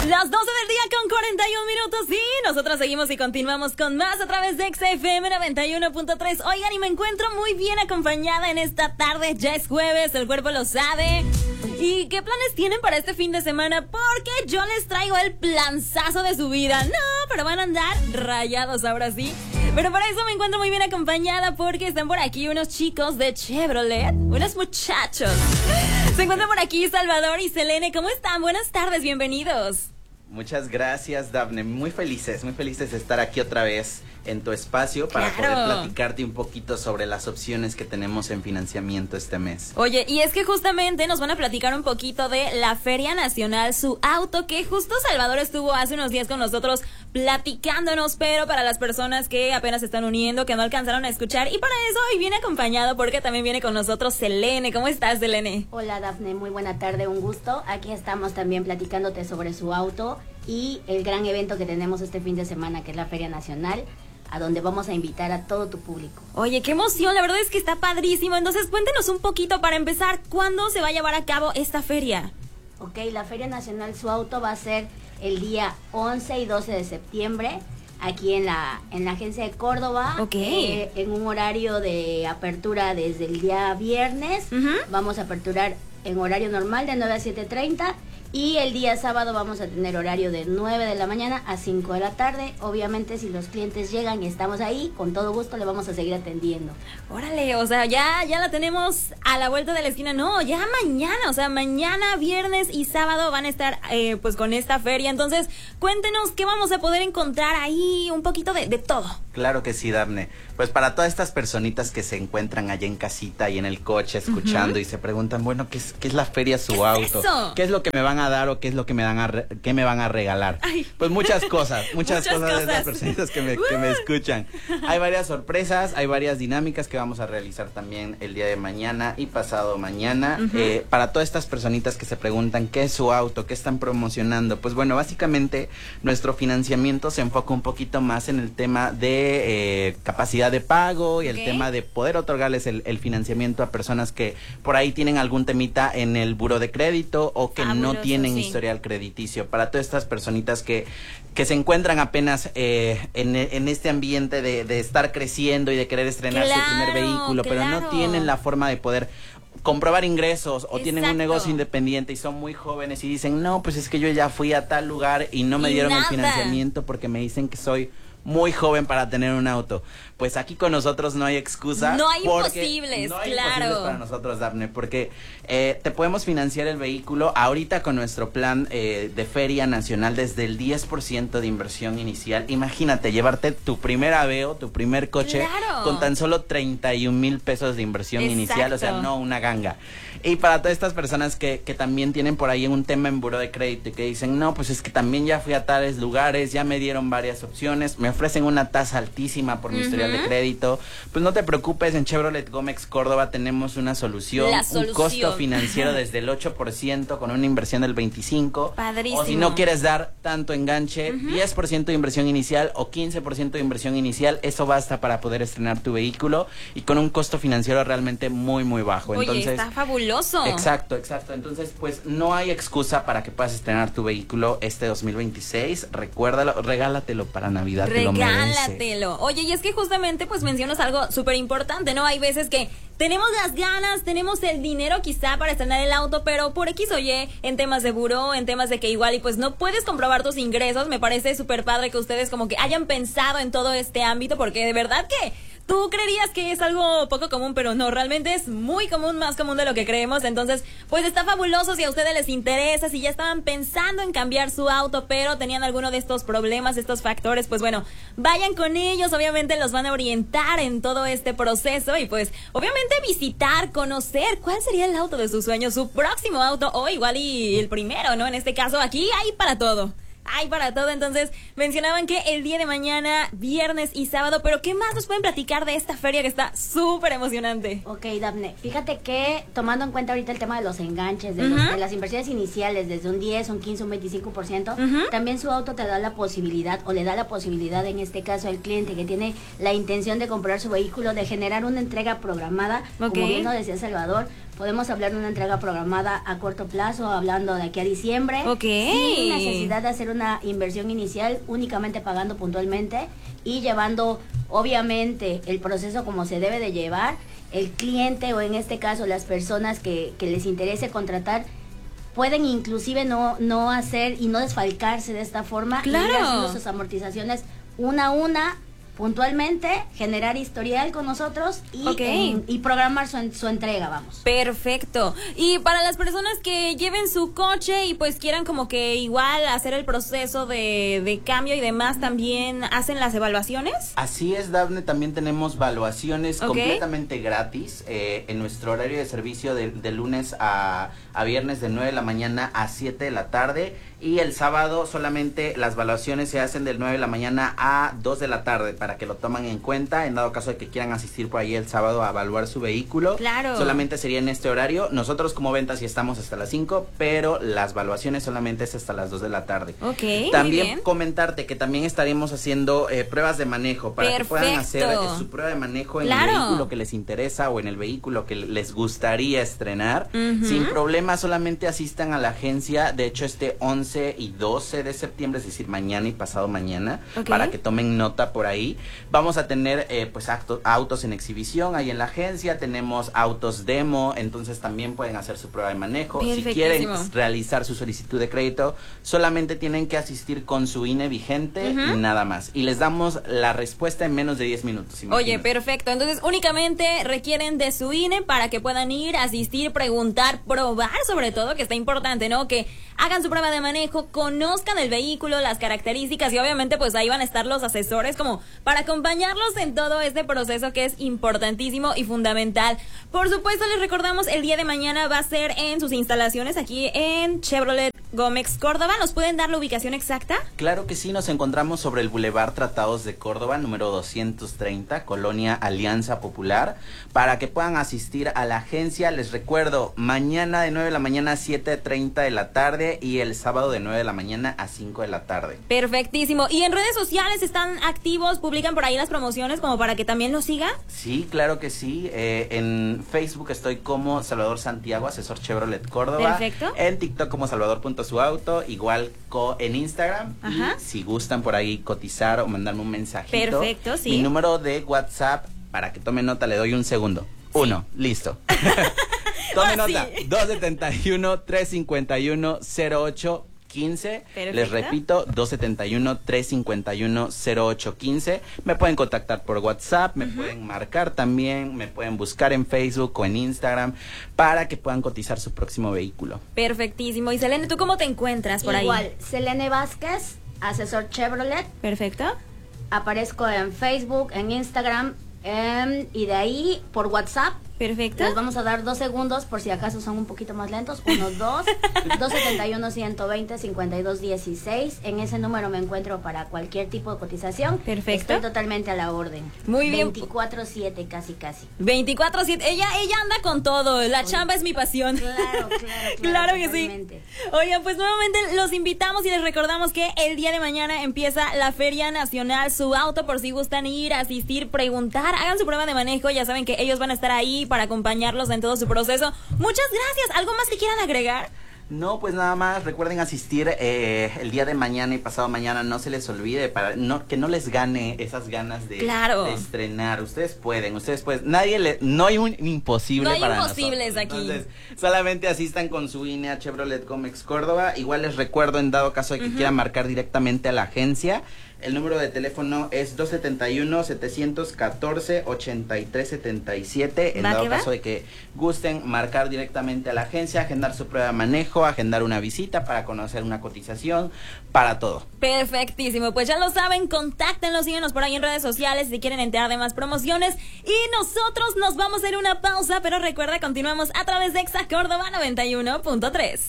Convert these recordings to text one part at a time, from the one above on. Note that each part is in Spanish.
Las 12 del día con 41 minutos y nosotros seguimos y continuamos con más a través de XFM 91.3. Oigan, y me encuentro muy bien acompañada en esta tarde. Ya es jueves, el cuerpo lo sabe. ¿Y qué planes tienen para este fin de semana? Porque yo les traigo el planzazo de su vida. No, pero van a andar rayados ahora sí. Pero para eso me encuentro muy bien acompañada porque están por aquí unos chicos de Chevrolet, unos muchachos. Se encuentran por aquí Salvador y Selene. ¿Cómo están? Buenas tardes, bienvenidos. Muchas gracias, Dafne. Muy felices de estar aquí otra vez en tu espacio para poder platicarte un poquito sobre las opciones que tenemos en financiamiento este mes. Oye, y es que justamente nos van a platicar un poquito de la Feria Nacional Su Auto, que justo Salvador estuvo hace unos días con nosotros platicándonos, pero para las personas que apenas se están uniendo, que no alcanzaron a escuchar, y para eso hoy viene acompañado porque también viene con nosotros Selene. ¿Cómo estás, Selene? Hola, Dafne, muy buena tarde, un gusto. Aquí estamos también platicándote sobre Su Auto y el gran evento que tenemos este fin de semana, que es la Feria Nacional, a donde vamos a invitar a todo tu público. Oye, qué emoción, la verdad es que está padrísimo. Entonces, cuéntenos un poquito para empezar, ¿cuándo se va a llevar a cabo esta feria? Ok, la Feria Nacional Su Auto va a ser el día 11 y 12 de septiembre, aquí en la agencia de Córdoba, en un horario de apertura desde el día viernes. Vamos a aperturar en horario normal de 9 a 7:30. Y el día sábado vamos a tener horario de 9 de la mañana a 5 de la tarde. Obviamente, si los clientes llegan y estamos ahí, con todo gusto le vamos a seguir atendiendo. Órale, o sea, ya la tenemos a la vuelta de la esquina. No, ya mañana, o sea, mañana, viernes y sábado van a estar pues con esta feria. Entonces, cuéntenos qué vamos a poder encontrar ahí, un poquito de todo. Claro que sí, Dafne. Pues para todas estas personitas que se encuentran allá en casita y en el coche escuchando y se preguntan, bueno, ¿qué es la Feria Su Auto? Eso? ¿Qué es lo que me van a dar o qué es lo que me van a regalar? Ay. Pues muchas cosas de estas personitas que me escuchan. Hay varias sorpresas, hay varias dinámicas que vamos a realizar también el día de mañana y pasado mañana. Para todas estas personitas que se preguntan qué es Su Auto, qué están promocionando, pues bueno, básicamente nuestro financiamiento se enfoca un poquito más en el tema de capacidad de pago y el tema de poder otorgarles el financiamiento a personas que por ahí tienen algún temita en el buró de crédito o que no tienen historial crediticio. Para todas estas personitas que se encuentran apenas en este ambiente de estar creciendo y de querer estrenar su primer vehículo, pero no tienen la forma de poder comprobar ingresos o tienen un negocio independiente y son muy jóvenes y dicen, no, pues es que yo ya fui a tal lugar y no me dieron el financiamiento porque me dicen que soy muy joven para tener un auto. Pues aquí con nosotros no hay excusa. No hay imposibles, no hay imposibles para nosotros, Dafne, porque te podemos financiar el vehículo ahorita con nuestro plan de Feria Nacional desde el 10% de inversión inicial. Imagínate, llevarte tu primer Aveo, tu primer coche, con tan solo 31,000 pesos de inversión inicial, o sea, no una ganga. Y para todas estas personas que también tienen por ahí un tema en buró de crédito y que dicen, no, pues es que también ya fui a tales lugares, ya me dieron varias opciones, me ofrecen una tasa altísima por mi historial de crédito, pues no te preocupes, en Chevrolet Gómez Córdoba tenemos una solución, un costo financiero desde el 8% con una inversión del 25%. Padrísimo. O si no quieres dar tanto enganche, 10% de inversión inicial o 15% de inversión inicial, eso basta para poder estrenar tu vehículo y con un costo financiero realmente muy, muy bajo. Oye, entonces, está fabuloso. Exacto. Entonces, pues no hay excusa para que puedas estrenar tu vehículo este 2026. Recuérdalo, regálatelo para Navidad. Regálatelo. Oye, y es que justamente pues mencionas algo súper importante, ¿no? Hay veces que tenemos las ganas, tenemos el dinero quizá para estrenar el auto, pero por X o Y, en temas de buró, en temas de que igual y pues no puedes comprobar tus ingresos. Me parece súper padre que ustedes como que hayan pensado en todo este ámbito, porque de verdad que tú creerías que es algo poco común, pero no, realmente es muy común, más común de lo que creemos. Entonces, pues está fabuloso si a ustedes les interesa, si ya estaban pensando en cambiar su auto, pero tenían alguno de estos problemas, estos factores, pues bueno, vayan con ellos, obviamente los van a orientar en todo este proceso y pues obviamente visitar, conocer cuál sería el auto de sus sueños, su próximo auto o igual y el primero, ¿no? En este caso, aquí hay para todo. Hay para todo. Entonces mencionaban que el día de mañana, viernes y sábado, pero ¿qué más nos pueden platicar de esta feria que está súper emocionante? Ok, Dafne, fíjate que tomando en cuenta ahorita el tema de los enganches, de las inversiones iniciales, desde un 10, un 15, un 25%, también Su Auto te da la posibilidad, o le da la posibilidad en este caso al cliente que tiene la intención de comprar su vehículo, de generar una entrega programada, como bien lo decía Salvador, podemos hablar de una entrega programada a corto plazo, hablando de aquí a diciembre. Ok. Sin necesidad de hacer una inversión inicial, únicamente pagando puntualmente y llevando, obviamente, el proceso como se debe de llevar. El cliente, o en este caso las personas que les interese contratar, pueden inclusive no hacer y no desfalcarse de esta forma. Claro. Ir haciendo sus amortizaciones una a una, puntualmente, generar historial con nosotros y programar su entrega, vamos. Perfecto. Y para las personas que lleven su coche y pues quieran como que igual hacer el proceso de cambio y demás, ¿también hacen las evaluaciones? Así es, Dafne, también tenemos evaluaciones completamente gratis en nuestro horario de servicio de lunes a viernes de 9 de la mañana a 7 de la tarde. Y el sábado solamente las evaluaciones se hacen del 9 de la mañana a 2 de la tarde, para que lo tomen en cuenta en dado caso de que quieran asistir por ahí el sábado a evaluar su vehículo. Claro. Solamente sería en este horario. Nosotros como ventas sí estamos hasta las 5, pero las evaluaciones solamente es hasta las 2 de la tarde. Ok. También comentarte que también estaremos haciendo pruebas de manejo para que puedan hacer su prueba de manejo en el vehículo que les interesa o en el vehículo que les gustaría estrenar. Sin problema, solamente asistan a la agencia. De hecho, 11 y 12 de septiembre, es decir, mañana y pasado mañana, para que tomen nota por ahí. Vamos a tener autos en exhibición ahí en la agencia, tenemos autos demo, entonces también pueden hacer su prueba de manejo. Si quieren realizar su solicitud de crédito, solamente tienen que asistir con su INE vigente y nada más. Y les damos la respuesta en menos de 10 minutos. Oye, perfecto. Entonces únicamente requieren de su INE para que puedan ir, asistir, preguntar, probar, sobre todo, que está importante, ¿no? Que hagan su prueba de manejo, conozcan el vehículo, las características, y obviamente pues ahí van a estar los asesores como para acompañarlos en todo este proceso que es importantísimo y fundamental. Por supuesto, les recordamos, el día de mañana va a ser en sus instalaciones aquí en Chevrolet Gómez Córdoba. ¿Nos pueden dar la ubicación exacta? Claro que sí, nos encontramos sobre el Boulevard Tratados de Córdoba, número 230, Colonia Alianza Popular, para que puedan asistir a la agencia. Les recuerdo, mañana de 9 de la mañana a 7:30 de la tarde y el sábado de 9 de la mañana a 5 de la tarde. Perfectísimo. ¿Y en redes sociales están activos? ¿Publican por ahí las promociones como para que también los sigan? Sí, claro que sí. En Facebook estoy como Salvador Santiago, asesor Chevrolet Córdoba. Perfecto. En TikTok como Salvador.suauto, igual en Instagram. Ajá. Y si gustan por ahí cotizar o mandarme un mensajito. Perfecto, sí. Mi número de WhatsApp, para que tomen nota, le doy un segundo. Sí. 1, listo. Tome nota, 271-351-0815. Perfecto. Les repito, 271-351-0815. Me pueden contactar por WhatsApp, me pueden marcar también, me pueden buscar en Facebook o en Instagram para que puedan cotizar su próximo vehículo. Perfectísimo. Y Selene, ¿tú cómo te encuentras por ahí? Igual, Selene Vázquez, asesor Chevrolet. Perfecto. Aparezco en Facebook, en Instagram, y de ahí por WhatsApp. Perfecto. Les vamos a dar 2 segundos por si acaso son un poquito más lentos. 1, 2, 271-120-5216. En ese número me encuentro para cualquier tipo de cotización. Perfecto. Estoy totalmente a la orden. Muy bien. 24/7 casi. 24/7. Ella anda con todo. La chamba es mi pasión. Claro. Claro que totalmente. Sí. Oigan, pues nuevamente los invitamos y les recordamos que el día de mañana empieza la Feria Nacional Su Auto, por si gustan ir, asistir, preguntar, hagan su prueba de manejo. Ya saben que ellos van a estar ahí para acompañarlos en todo su proceso. Muchas gracias. ¿Algo más que quieran agregar? No, pues nada más, recuerden asistir el día de mañana y pasado mañana, no se les olvide, que no les gane esas ganas de estrenar. Ustedes pueden, no hay un imposible para nosotros. No hay imposibles aquí. Entonces, solamente asistan con su INE a Chevrolet Gómez Córdoba. Igual les recuerdo, en dado caso de que quieran marcar directamente a la agencia, el número de teléfono es 271-714-8377. En dado caso de que gusten marcar directamente a la agencia, agendar su prueba de manejo, agendar una visita para conocer una cotización, para todo. Perfectísimo, pues ya lo saben, contáctenlos, síguenos por ahí en redes sociales si quieren enterar de más promociones. Y nosotros nos vamos a ir una pausa, pero recuerda, continuamos a través de Exa Córdoba 91.3.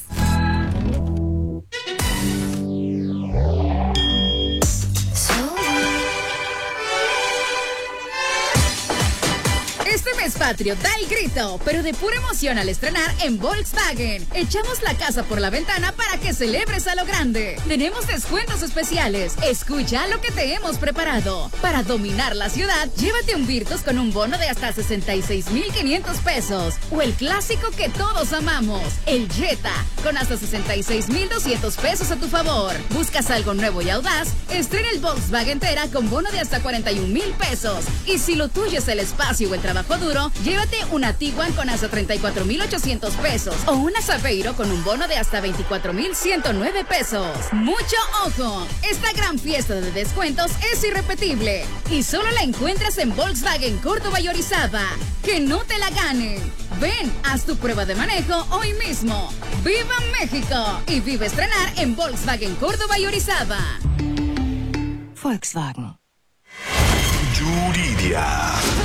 Este mes patrio da el grito, pero de pura emoción al estrenar en Volkswagen. Echamos la casa por la ventana para que celebres a lo grande. Tenemos descuentos especiales. Escucha lo que te hemos preparado. Para dominar la ciudad, llévate un Virtus con un bono de hasta 66,500 pesos. O el clásico que todos amamos, el Jetta, con hasta 66,200 pesos a tu favor. ¿Buscas algo nuevo y audaz? Estrena el Volkswagen Tera con bono de hasta 41,000 pesos. Y si lo tuyo es el espacio o el trabajo duro, llévate una Tiguan con hasta 34,800 pesos. O una Saveiro con un bono de hasta 24,109 pesos. ¡Mucho ojo! Esta gran fiesta de descuentos es irrepetible. Y solo la encuentras en Volkswagen Córdoba y Orizaba. ¡Que no te la ganen! Ven, haz tu prueba de manejo hoy mismo. ¡Viva México! Y vive estrenar en Volkswagen Córdoba y Orizaba. Volkswagen. Yuridia.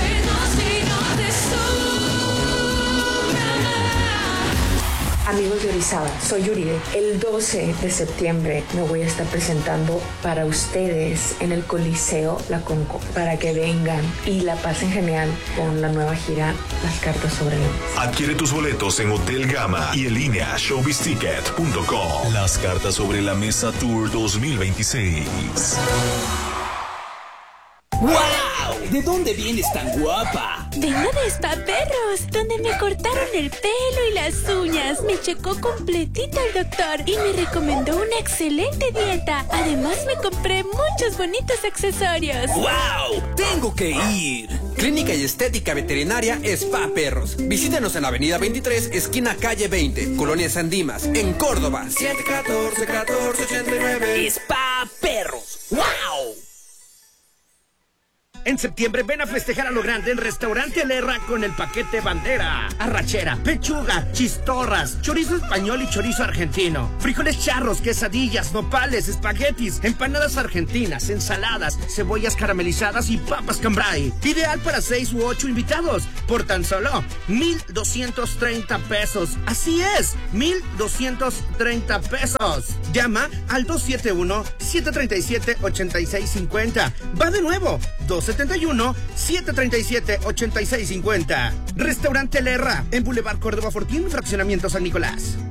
Amigos de Orizaba, soy Yuridia. El 12 de septiembre me voy a estar presentando para ustedes en el Coliseo La Conco, para que vengan y la pasen genial con la nueva gira Las Cartas sobre la Mesa. Adquiere tus boletos en Hotel Gama y en línea showbizticket.com. Las Cartas sobre la Mesa Tour 2026. ¡Wow! ¿De dónde vienes tan guapa? Vengo de Spa Perros, donde me cortaron el pelo y las uñas. Me checó completito el doctor y me recomendó una excelente dieta. Además me compré muchos bonitos accesorios. ¡Wow! ¡Tengo que ir! Clínica y Estética Veterinaria Spa Perros. Visítenos en la avenida 23, esquina calle 20, Colonia San Dimas, en Córdoba. 714-1489. Spa Perros. ¡Wow! En septiembre ven a festejar a lo grande en Restaurante Lerra con el paquete bandera. Arrachera, pechuga, chistorras, chorizo español y chorizo argentino. Frijoles charros, quesadillas, nopales, espaguetis, empanadas argentinas, ensaladas, cebollas caramelizadas y papas cambray. Ideal para 6 u 8 invitados por tan solo 1,230 pesos. Así es, 1,230 pesos. Llama al 271-737-8650. Va de nuevo, 271-737-8650. Restaurante Lerra, en Boulevard Córdoba Fortín, Fraccionamiento San Nicolás.